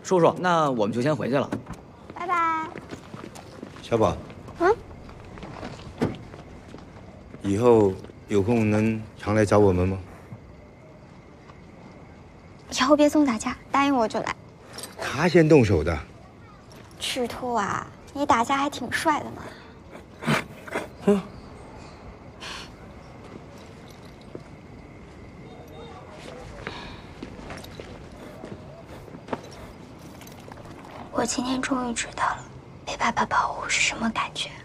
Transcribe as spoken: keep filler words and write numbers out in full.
叔叔，那我们就先回去了。 拜拜。 小宝， 嗯， 以后有空能常来找我们吗？ 以后别总打架，答应我就来。 他先动手的。 赤兔啊，你打架还挺帅的嘛。 哼。 我今天终于知道了，被爸爸保护是什么感觉。